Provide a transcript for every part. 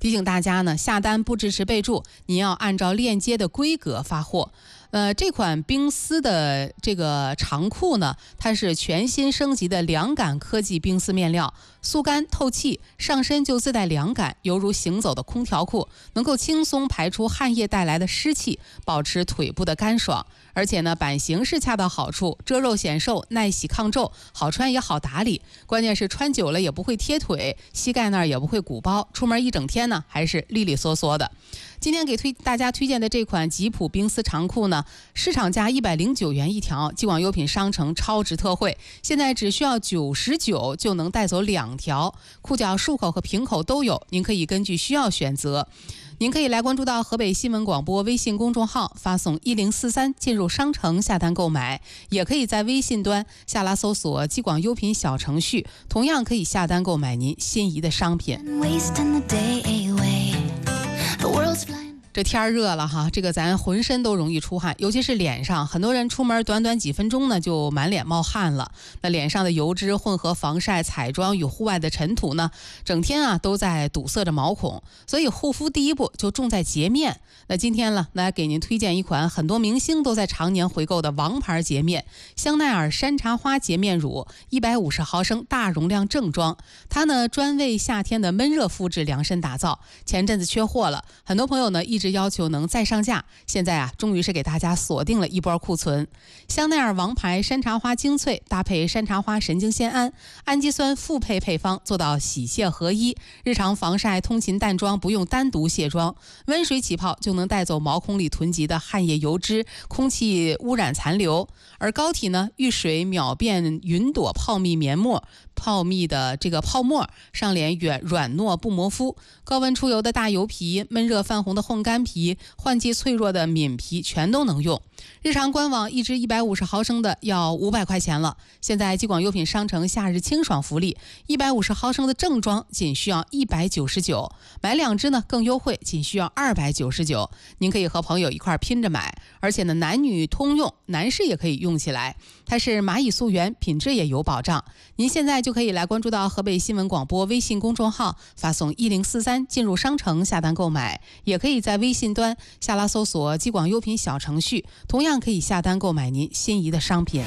提醒大家呢，下单不支持备注，您要按照链接的规格发货。这款冰丝的这个长裤呢，它是全新升级的凉感科技冰丝面料，速干透气，上身就自带凉感，犹如行走的空调裤，能够轻松排出汗液带来的湿气，保持腿部的干爽。而且呢，版型是恰到好处，遮肉显瘦，耐洗抗皱，好穿也好打理。关键是穿久了也不会贴腿，膝盖那儿也不会鼓包，出门一整天呢还是利利索索的。今天给大家推荐的这款吉普冰丝长裤呢，市场价109元一条，既往优品商城超值特惠，现在只需要99就能带走2条，裤脚束口和平口都有，您可以根据需要选择。您可以来关注到河北新闻广播微信公众号，发送1043进入商城下单购买，也可以在微信端下拉搜索既广优品小程序，同样可以下单购买您心仪的商品。这天热了哈，这个咱浑身都容易出汗，尤其是脸上，很多人出门短短几分钟呢就满脸冒汗了。那脸上的油脂混合防晒、彩妆与户外的尘土呢，整天都在堵塞着毛孔，所以护肤第一步就重在洁面。那今天呢，来给您推荐一款很多明星都在常年回购的王牌洁面——香奈儿山茶花洁面乳，150毫升大容量正装。它呢专为夏天的闷热肤质量身打造。前阵子缺货了，很多朋友呢一直要求能再上架，现在终于是给大家锁定了一波库存。香奈儿王牌山茶花精粹搭配山茶花神经酰胺、氨基酸复配配方，做到洗卸合一，日常防晒、通勤淡妆不用单独卸妆，温水起泡就能带走毛孔里囤积的汗液油脂、空气污染残留。而膏体呢，遇水秒变云朵泡密棉膜，泡密的这个泡沫，上脸软糯不磨肤，高温出油的大油皮、闷热泛红的烘干皮、换季脆弱的敏皮全都能用。日常官网一支150毫升的要500块钱了，现在既广优品商城夏日清爽福利，150毫升的正装仅需要199，买2支呢更优惠，仅需要299。您可以和朋友一块拼着买，而且呢男女通用，男士也可以用起来。它是蚂蚁溯源，品质也有保障。您现在就可以来关注到河北新闻广播微信公众号，发送1043进入商城下单购买，也可以在微信端下拉搜索既广优品小程序，同样可以下单购买您心仪的商品。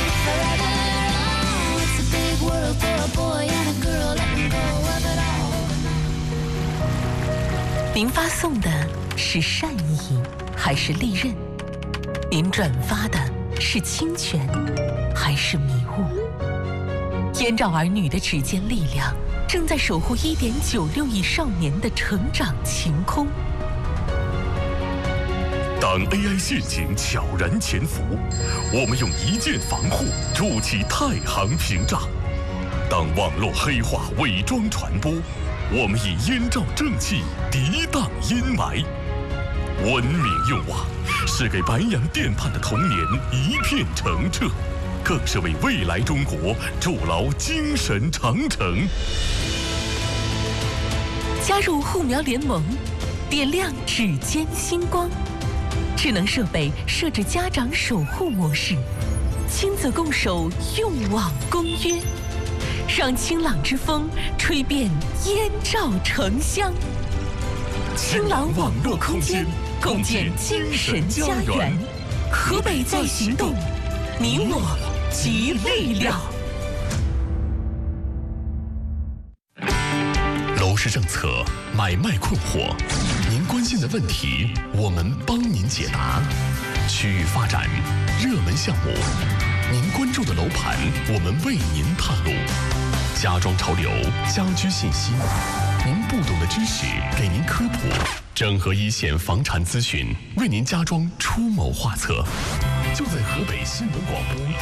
您发送的是善意还是利刃？您转发的是侵权还是迷雾？燕赵儿女的指尖力量正在守护1.96亿少年的成长晴空。 当 AI 陷阱悄然潜伏，我们用一键防护筑起太行屏障；当网络黑话伪装传播，我们以燕赵正气涤荡阴霾。文明用网是给白洋淀畔的童年一片澄澈，更是为未来中国筑牢精神长城。 加入护苗联盟，点亮指尖星光。智能设备设置家长守护模式，亲子共守用网公约，让清朗之风吹遍燕赵城乡。清朗网络空间，共建精神家园。河北在行动，你我集力量。 楼市政策，买卖困惑，您关心的问题，我们帮您解答。区域发展，热门项目，您关注的楼盘，我们为您探路。家装潮流，家居信息，您不懂的知识给您科普，整合一线房产资讯，为您家装出谋划策。就在河北新闻广播